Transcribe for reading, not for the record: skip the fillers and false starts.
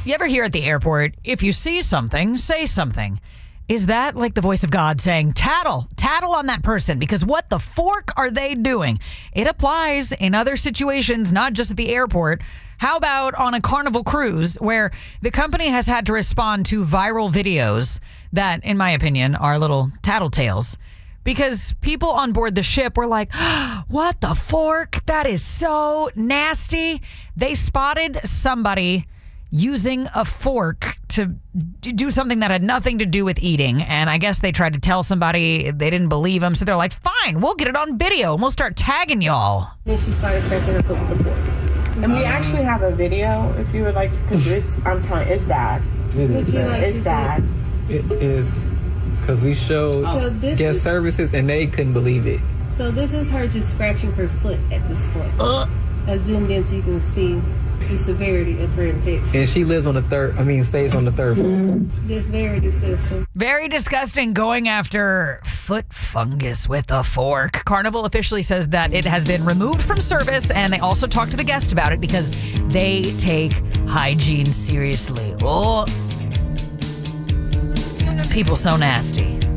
You ever hear at the airport, if you see something, say something? Is that like the voice of God saying, tattle on that person, because what the fork are they doing? It applies in other situations, not just at the airport. How about on a Carnival cruise where the company has had to respond to viral videos that, in my opinion, are little tattletales? Because people on board the ship were like, what the fork? That is so nasty. They spotted somebody using a fork to do something that had nothing to do with eating. And I guess they tried to tell somebody. They didn't believe them. So they're like, fine, we'll get it on video and we'll start tagging y'all. And she started scratching her foot with the fork. And we actually have a video if you would like to, because I'm telling you, it's bad. It is bad. It's bad. It is, because we showed guest services and they couldn't believe it. So this is her just scratching her foot at this point. I zoomed in so you can see the severity of her infection. And she lives on stays on the third floor. That's very disgusting. Very disgusting, going after foot fungus with a fork. Carnival officially says that it has been removed from service, and they also talked to the guest about it because they take hygiene seriously. Oh, people so nasty.